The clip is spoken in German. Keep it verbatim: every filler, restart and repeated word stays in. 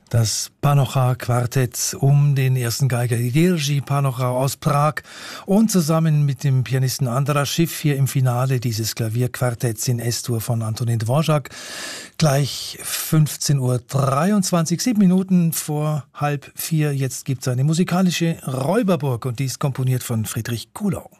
Das Panocha-Quartett um den ersten Geiger Jerzy Panocha aus Prag und zusammen mit dem Pianisten Andras Schiff hier im Finale dieses Klavierquartetts in S-Dur von Antonin Dvorak. Gleich fünfzehn Uhr dreiundzwanzig, sieben Minuten vor halb vier. Jetzt gibt es eine musikalische Räuberburg und die ist komponiert von Friedrich Kuhlau.